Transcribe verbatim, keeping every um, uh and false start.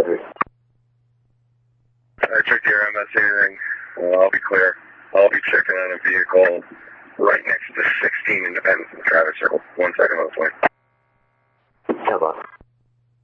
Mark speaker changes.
Speaker 1: Roger. I checked your M S anything. Well, I'll be clear. I'll be checking on a vehicle right next to sixteen Independence and Travis.